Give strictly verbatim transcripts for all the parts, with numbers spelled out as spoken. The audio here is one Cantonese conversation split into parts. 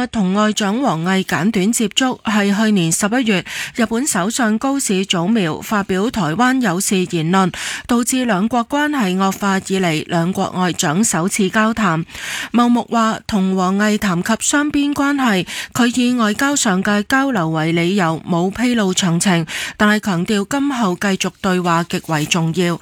日同外長王毅簡短接觸，係去年十一月日本首相高市早苗發表台灣有事言論，導致兩國關係惡化以嚟，兩國外長首次交談。茂木話同王毅談及雙邊關係，佢以外交上嘅交流為理由，冇披露詳情，但係強調今後繼續對話極為重要。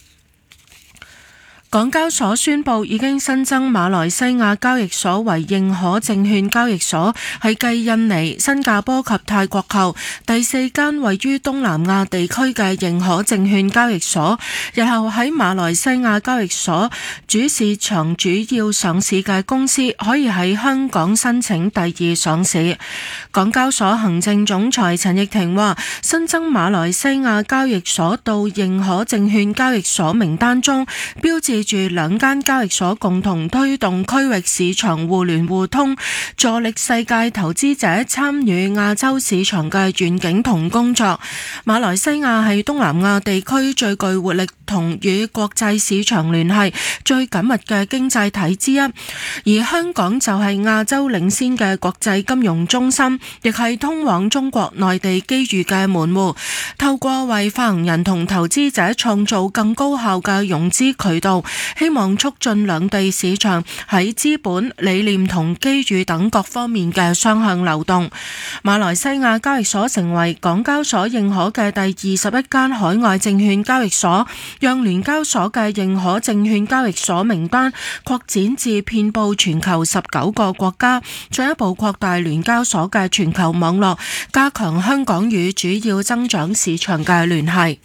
港交所宣布已經新增馬來西亞交易所為認可證券交易所，係繼印尼、新加坡及泰國後第四間位於東南亞地區嘅認可證券交易所。日後喺馬來西亞交易所主市場主要上市嘅公司可以喺香港申請第二上市。港交所行政總裁陳奕婷話：新增馬來西亞交易所到認可證券交易所名單中，標誌住兩間交易所共同推動區域市場互聯互通，助力世界投資者參與亞洲市場嘅願景同工作。馬來西亞係東南亞地區最具活力同與國際市場聯繫最緊密嘅經濟體之一，而香港就係亞洲領先嘅國際金融中心，亦係通往中國內地機遇嘅門戶。透過為發行人同投資者創造更高效嘅融資渠道，希望促進兩地市場喺資本、理念同機遇等各方面嘅雙向流動。馬來西亞交易所成為港交所認可嘅第二十一間海外證券交易所，讓聯交所嘅認可證券交易所名單擴展至遍佈全球十九個國家，進一步擴大聯交所嘅全球網絡，加強香港與主要增長市場嘅聯繫。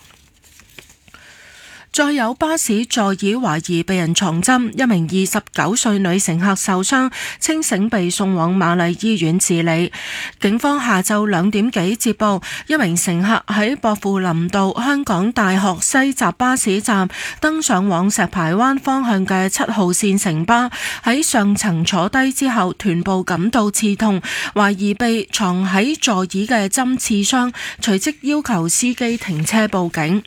再有巴士座椅懷疑被人藏針，一名二十九歲女乘客受傷，清醒被送往瑪麗醫院治理。警方下晝兩點幾接報，一名乘客喺薄扶林道香港大學西閘巴士站登上往石排灣方向嘅七號線城巴，喺上層坐低之後，臀部感到刺痛，懷疑被藏喺座椅嘅針刺傷，隨即要求司機停車報警。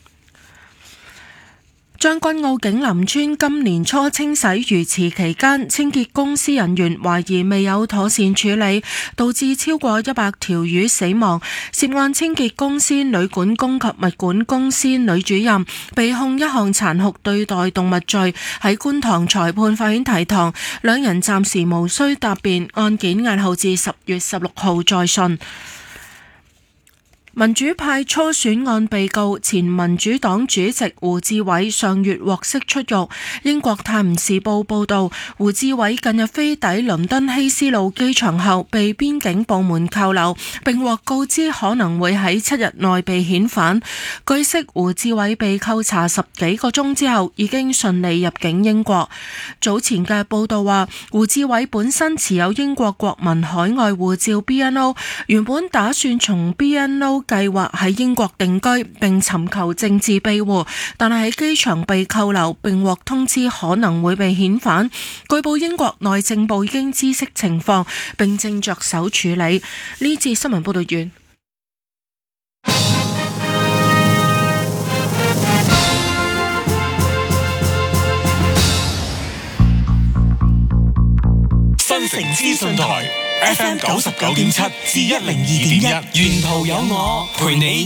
將軍澳景林村今年初清洗魚池期間，清潔公司人員懷疑未有妥善處理，導致超過一百條魚死亡。涉案清潔公司女管工及物管公司女主任被控一項殘酷對待動物罪，喺觀塘裁判法院提堂，兩人暫時無需答辯，案件押後至十月十六號再訊。民主派初選案被告前民主黨主席胡志偉上月獲釋出獄。英國泰晤士報報道，胡志偉近日飛抵倫敦希斯路機場後被邊境部門扣留，並獲告知可能會喺七日內被遣返。據悉，胡志偉被扣查十幾個鐘之後已經順利入境英國。早前嘅報道話，胡志偉本身持有英國國民海外護照 B N O， 原本打算從 B N O計劃喺英國定居並尋求政治庇護，但係喺機場被扣留並獲通知可能會被遣返。據報英國內政部已經知悉情況並正着手處理。呢節新聞報道完。 新城資訊台 F M 九十九點七至一零二點一，沿途有我陪你